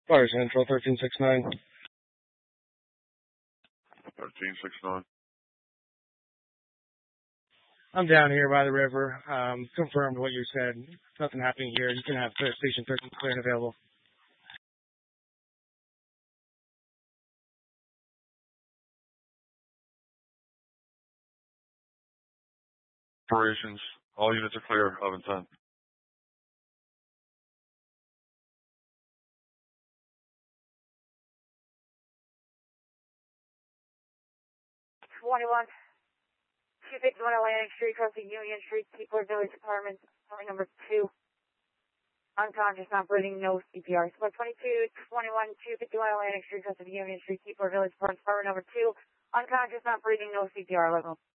Fire Central 1369. 1369. I'm down here by the river. Confirmed what you said. Nothing happening here. You can have Station 13 clear and available. Operations. All units are clear of intent. 21, 251 Atlantic Street, crossing Union Street, Keepler Village Apartments, calling number 2. Unconscious, not breathing, no CPR. Split 22, 21, 251 Atlantic Street, crossing Union Street, Keepler Village Apartments, apartment number 2. Unconscious, not breathing, no CPR level.